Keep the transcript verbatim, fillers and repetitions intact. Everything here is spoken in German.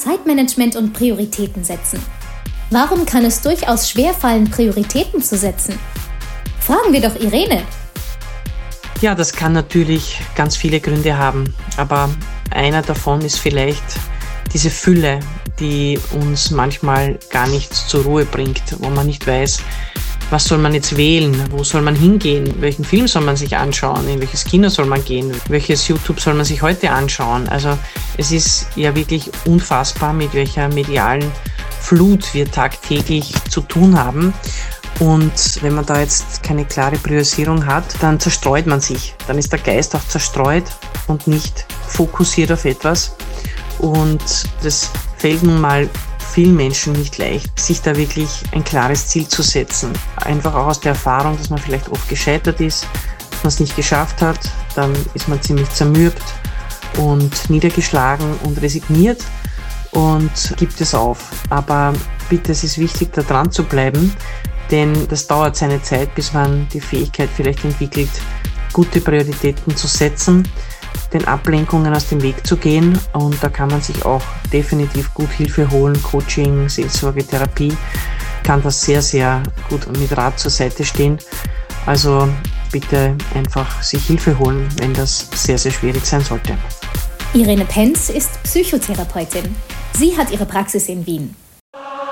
Zeitmanagement und Prioritäten setzen. Warum kann es durchaus schwerfallen, Prioritäten zu setzen? Fragen wir doch Irene. Ja, das kann natürlich ganz viele Gründe haben, aber einer davon ist vielleicht diese Fülle, die uns manchmal gar nicht zur Ruhe bringt, wo man nicht weiß, was soll man jetzt wählen, wo soll man hingehen, welchen Film soll man sich anschauen, in welches Kino soll man gehen, welches YouTube soll man sich heute anschauen. Also es ist ja wirklich unfassbar, mit welcher medialen Flut wir tagtäglich zu tun haben. Und wenn man da jetzt keine klare Priorisierung hat, dann zerstreut man sich. Dann ist der Geist auch zerstreut und nicht fokussiert auf etwas. Und das fällt nun mal vielen Menschen nicht leicht, sich da wirklich ein klares Ziel zu setzen. Einfach auch aus der Erfahrung, dass man vielleicht oft gescheitert ist, dass man es nicht geschafft hat, dann ist man ziemlich zermürbt und niedergeschlagen und resigniert und gibt es auf. Aber bitte, es ist wichtig, da dran zu bleiben, denn das dauert seine Zeit, bis man die Fähigkeit vielleicht entwickelt, gute Prioritäten zu setzen, den Ablenkungen aus dem Weg zu gehen, und da kann man sich auch definitiv gut Hilfe holen. Coaching, Seelsorge, Therapie kann das sehr, sehr gut mit Rat zur Seite stehen. Also bitte einfach sich Hilfe holen, wenn das sehr, sehr schwierig sein sollte. Irene Penz ist Psychotherapeutin. Sie hat ihre Praxis in Wien.